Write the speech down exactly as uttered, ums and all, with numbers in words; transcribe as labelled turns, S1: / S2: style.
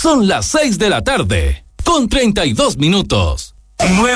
S1: Son las seis de la tarde, con treinta y dos minutos.
S2: Nuevo